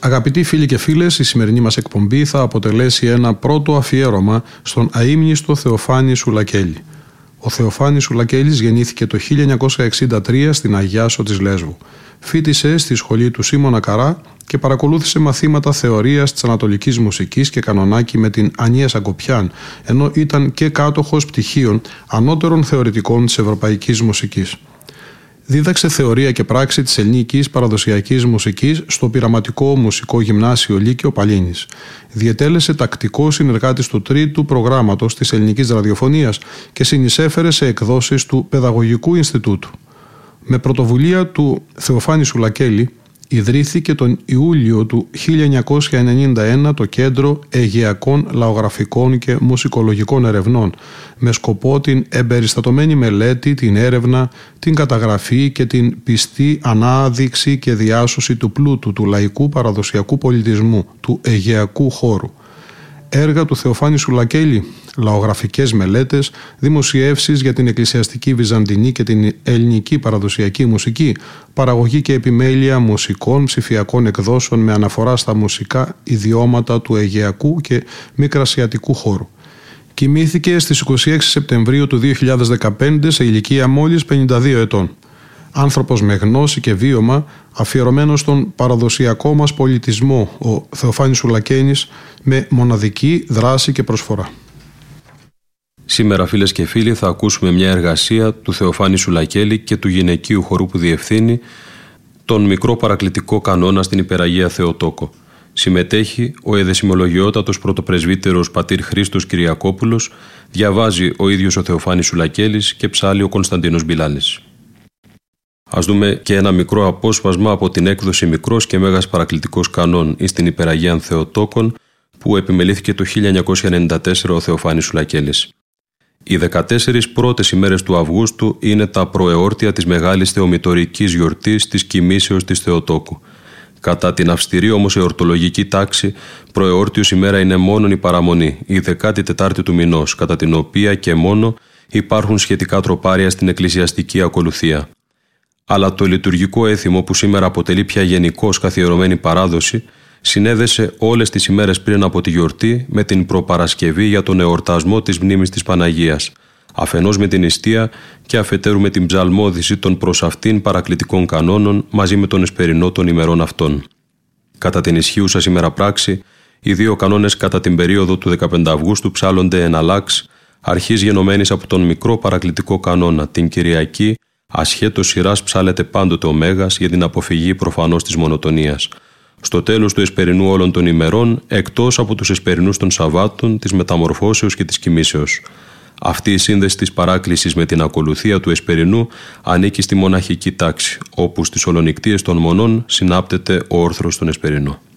Αγαπητοί φίλοι και φίλες, η σημερινή μας εκπομπή θα αποτελέσει ένα πρώτο αφιέρωμα στον αείμνηστο Θεοφάνη Σουλακέλη. Ο Θεοφάνης Σουλακέλης γεννήθηκε το 1963 στην Αγιάσο της Λέσβου. Φοίτησε στη σχολή του Σίμωνα Καρά και παρακολούθησε μαθήματα θεωρίας της Ανατολικής Μουσικής και κανονάκι με την Ανία Σαγκοπιάν, ενώ ήταν και κάτοχος πτυχίων ανώτερων θεωρητικών της Ευρωπαϊκής Μουσικής. Δίδαξε θεωρία και πράξη της ελληνικής παραδοσιακής μουσικής στο Πειραματικό Μουσικό Γυμνάσιο Λύκειο Παλίνης. Διετέλεσε τακτικό συνεργάτης του τρίτου προγράμματος της ελληνικής ραδιοφωνίας και συνεισέφερε σε εκδόσεις του Παιδαγωγικού Ινστιτούτου. Με πρωτοβουλία του Θεοφάνη Σουλακέλη ιδρύθηκε τον Ιούλιο του 1991 το Κέντρο Αιγαιακών Λαογραφικών και Μουσικολογικών Ερευνών, με σκοπό την εμπεριστατωμένη μελέτη, την έρευνα, την καταγραφή και την πιστή ανάδειξη και διάσωση του πλούτου του λαϊκού παραδοσιακού πολιτισμού, του αιγαιακού χώρου. Έργα του Θεοφάνη Σουλακέλη, λαογραφικές μελέτες, δημοσιεύσεις για την εκκλησιαστική βυζαντινή και την ελληνική παραδοσιακή μουσική, παραγωγή και επιμέλεια μουσικών ψηφιακών εκδόσεων με αναφορά στα μουσικά ιδιώματα του αιγαιακού και μικρασιατικού χώρου. Κοιμήθηκε στις 26 Σεπτεμβρίου του 2015 σε ηλικία μόλις 52 ετών. Άνθρωπος με γνώση και βίωμα, αφιερωμένος στον παραδοσιακό μας πολιτισμό, ο Θεοφάνης Σουλακέλης, με μοναδική δράση και προσφορά. Σήμερα, φίλες και φίλοι, θα ακούσουμε μια εργασία του Θεοφάνη Σουλακέλη και του γυναικείου χορού που διευθύνει, τον μικρό παρακλητικό κανόνα στην Υπεραγία Θεοτόκο. Συμμετέχει ο εδεσιμολογιότατος πρωτοπρεσβύτερος πατήρ Χρήστος Κυριακόπουλος, διαβάζει ο ίδιος ο Θεοφάνης Σουλακέλης και ψάλλει ο Κωνσταντίνος Μπιλάλης. Ας δούμε και ένα μικρό απόσπασμα από την έκδοση «Μικρός και Μέγας Παρακλητικός Κανόν» εις την Υπεραγίαν Θεοτόκων, που επιμελήθηκε το 1994 ο Θεοφάνης Σουλακέλης. Οι 14 πρώτες ημέρες του Αυγούστου είναι τα προεόρτια της μεγάλης θεομητορικής γιορτής της κοιμήσεως της Θεοτόκου. Κατά την αυστηρή όμως εορτολογική τάξη, προεόρτιος ημέρα είναι μόνον η παραμονή, η 14η του μηνός, κατά την οποία και μόνο υπάρχουν σχετικά τροπάρια στην εκκλησιαστική ακολουθία. Αλλά το λειτουργικό έθιμο, που σήμερα αποτελεί πια γενικώς καθιερωμένη παράδοση, συνέδεσε όλες τις ημέρες πριν από τη γιορτή με την προπαρασκευή για τον εορτασμό της μνήμης της Παναγίας, αφενός με την νηστεία και αφετέρου με την ψαλμόδηση των προς αυτήν παρακλητικών κανόνων μαζί με τον εσπερινό των ημερών αυτών. Κατά την ισχύουσα σήμερα πράξη, οι δύο κανόνες κατά την περίοδο του 15 Αυγούστου ψάλλονται εναλλάξ, αρχής γενομένης από τον μικρό παρακλητικό κανόνα, την Κυριακή, ασχέτως σειράς ψάλλεται πάντοτε ο Μέγας για την αποφυγή προφανώς της μονοτονίας. Στο τέλος του εσπερινού όλων των ημερών, εκτός από τους εσπερινούς των Σαββάτων, της Μεταμορφώσεως και της Κοιμήσεως. Αυτή η σύνδεση της παράκλησης με την ακολουθία του εσπερινού ανήκει στη μοναχική τάξη, όπου στις ολονικτείες των μονών συνάπτεται ο όρθρος των εσπερινών.